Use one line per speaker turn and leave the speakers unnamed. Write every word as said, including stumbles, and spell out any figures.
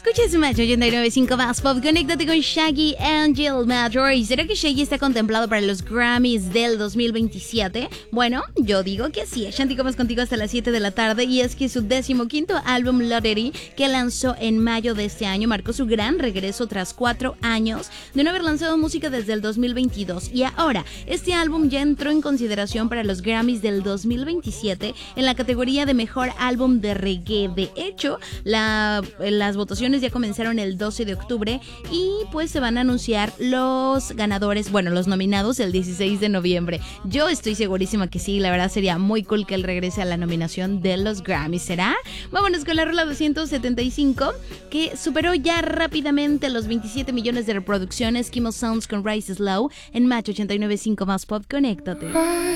Escuchas Macho ochenta y nueve punto cinco más Pop. Conéctate con Shaggy Angel Matter. ¿Y será que Shaggy está contemplado para los Grammys del dos mil veintisiete? Bueno, yo digo que sí. Shanti Comas contigo hasta las siete de la tarde. Y es que su decimoquinto álbum Lottery, que lanzó en mayo de este año, marcó su gran regreso tras cuatro años de no haber lanzado música desde el dos mil veintidós. Y ahora, este álbum ya entró en consideración para los Grammys del dos mil veintisiete en la categoría de Mejor Álbum de Reggae. De hecho, la, las votaciones ya comenzaron el doce de octubre y pues se van a anunciar los ganadores, bueno, los nominados el dieciséis de noviembre. Yo estoy segurísima que sí, la verdad sería muy cool que él regrese a la nominación de los Grammys, ¿será? Vámonos con la rola doscientos setenta y cinco, que superó ya rápidamente los veintisiete millones de reproducciones. Kimo Sounds con Rise Slow en Match ochenta y nueve punto cinco más Pop. Conéctate.